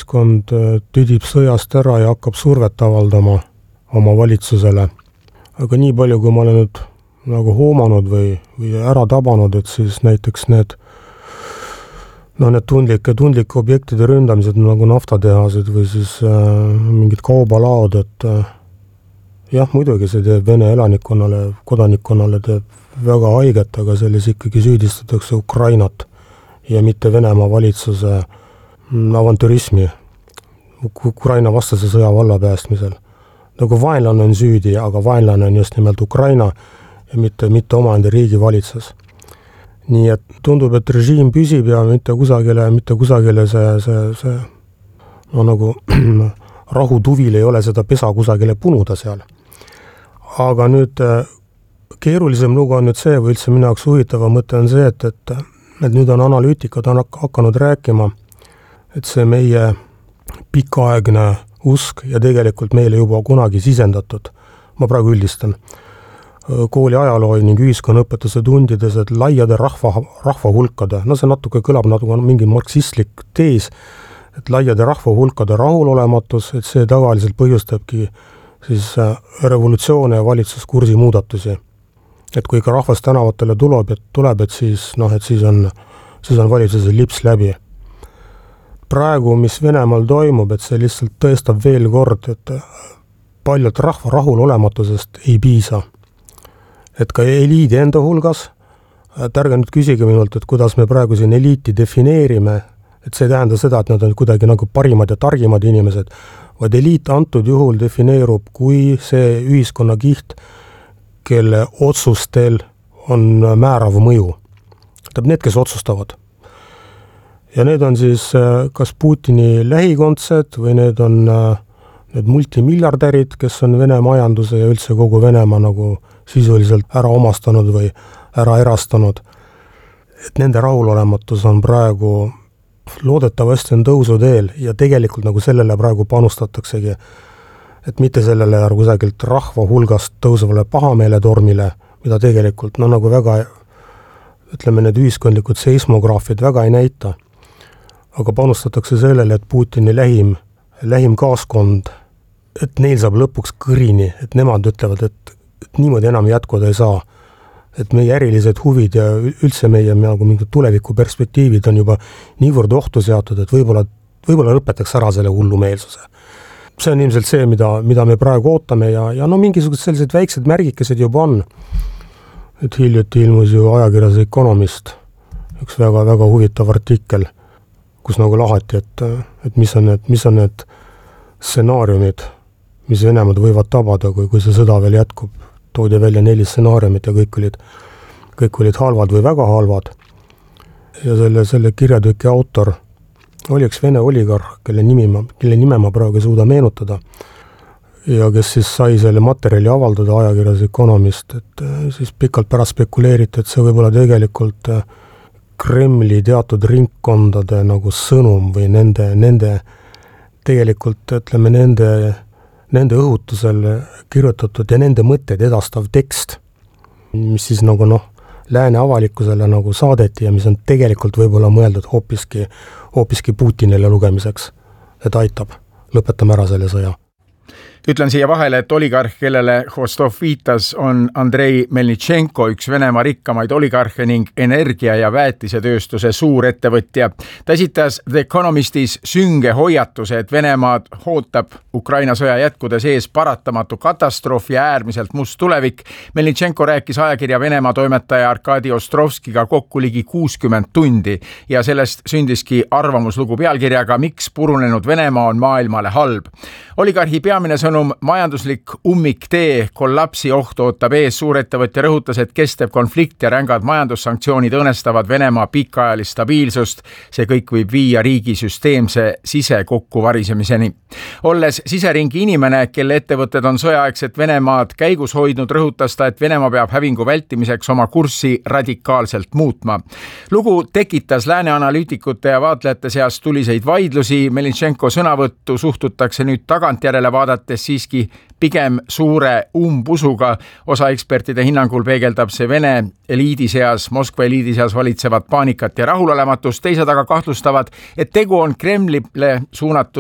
ühiskond tüdib sõjast ära ja hakkab survet avaldama oma valitsusele. Aga nii palju, kui ma olen nüüd nagu hoomanud või ära tabanud, et siis näiteks need tundlike objektide ründamised nagu naftatehased või siis mingid kaubalaod, et jah, muidugi see teeb Vene elanikkonnale, kodanikkonnale teeb väga haiget, aga selles ikkagi süüdistatakse Ukrainat ja mitte Venemaa valitsuse avantürismi Ukraina vastase sõja vallapäästmisel. Nagu vaenlane on süüdi, aga vaenlane on just nimelt Ukraina ja mitte omaenda riigi valitsus. Nii et tundub, et režiim püsib ja mitte kusagile see nagu rahutuvil ei ole seda pesa kusagile punuda seal. Aga nüüd keerulisem lugu on nüüd see, või üldse minu jaoks huvitava mõte on see, et nüüd on analüütikad hakanud rääkima, et see meie pikaaegne usk ja tegelikult meile juba kunagi sisendatud, ma praegu üldistan, kooli ajaloo ning ühiskonnaõpetuse tundides, et laiade rahva hulkade, see natuke kõlab nagu mingi marksistlik tees, et laiade rahva hulkade rahulolematus, et see tavaliselt põhjustabki siis revolutsioone ja valitsuskursi muudatusi. Et kui ka rahvas tänavatele tuleb, et siis on valitsuse lips läbi. Praegu, mis Venemaal toimub, et see lihtsalt tõestab veel kord, et paljalt rahva rahulolematusest ei piisa. Et ka eliidi enda hulgas, et ärge nüüd küsige minult, et kuidas me praegu siin eliiti defineerime, et see ei tähenda seda, et nad on kuidagi nagu parimad ja targimad inimesed, vaid eliit antud juhul defineerub kui see ühiskonnakiht, kelle otsustel on määrav mõju. Need, kes otsustavad. Ja need on siis kas Putini lähikondsed või need on need multimiljardärid, kes on Vene majanduse ja üldse kogu Venemaa nagu sisuliselt ära omastanud või ära erastanud. Et nende rahulolematus on praegu loodetavasti on tõusuteel ja tegelikult nagu sellele praegu panustataksegi, et mitte sellele kusagilt rahva hulgast tõusvale pahameeletormile, mida tegelikult nagu väga, ütleme, need ühiskondlikud seismograafid väga ei näita. Aga panustatakse sellele, et Putini lähim kaaskond, et neil saab lõpuks kõrini, et nemad ütlevad, et niimoodi enam jätkuda ei saa. Et meie ärilised huvid ja üldse meie nagu mingid tuleviku perspektiivid on juba niivõrd ohtu seatud, et võib-olla lõpetaks ära selle hullumeelsuse. See on ilmselt see, mida me praegu ootame ja mingisugused sellised väiksed märgikesed juba on. Et hiljuti ilmus ju ajakirjas Economist üks väga huvitav artikkel, kus nagu lahati, et mis on need stsenaariumid, mis Venemaad võivad tabada, kui see sõda veel jätkub. Toodi välja 4 stsenaariumit ja kõik olid halvad või väga halvad. Ja selle kirjatüki autor oli üks Vene oligarh, kelle nime ma praegu ei suuda meenutada ja kes siis sai selle materjali avaldada ajakirjas Economist, et siis pikalt pärast spekuleeriti, et see võib olla tegelikult Kremli teatud ringkondade nagu sõnum või nende tegelikult, ütleme, nende õhutusel kirjutatud ja nende mõtted edastav tekst, mis siis nagu lääne avalikkusele nagu saadeti ja mis on tegelikult võib-olla mõeldud hoopiski Putinile lugemiseks, et aitab, lõpetame ära selle sõja. Ütlen siia vahele, et oligarh, kellele Khvostov viitas, on Andrei Melnitšenko, üks Venemaa rikkamaid oligarhe ning energia- ja väetisetööstuse suurettevõtja. Ta esitas The Economistis sünge hoiatuse, et Venemaad ootab Ukraina sõja jätkudes ees paratamatu katastroof ja äärmiselt must tulevik. Melnitšenko rääkis ajakirja Venemaa toimetaja Arkadi Ostrovskiga kokku ligi 60 tundi ja sellest sündiski arvamuslugu pealkirjaga Miks purunenud Venemaa on maailmale halb. Oligarhi peamine sõnum majanduslik ummiktee kollapsi oht ootab ees. Suurettevõtja rõhutas, et kestev konflikt ja rängad majandussanktsioonid õõnestavad Venemaa pikaajalist stabiilsust. See kõik võib viia riigi süsteemse sisekokkuvarisemiseni. Olles siseringi inimene, kelle ettevõtted on sõjaaegset Venemaad käigus hoidnud, rõhutas ta, et Venemaa peab hävingu vältimiseks oma kurssi radikaalselt muutma. Lugu tekitas lääne analüütikute ja vaatlejate seas tuliseid vaidlusi. Melnitšenko sõnavõttu suhtutakse nüüd tagantjärele vaadates siiski pigem suure umbusuga. Osa ekspertide hinnangul peegeldab see Vene eliidi seas, Moskva eliidi seas valitsevat paanikat ja rahulolematust. Teised aga kahtlustavad, et tegu on Kremlile suunatud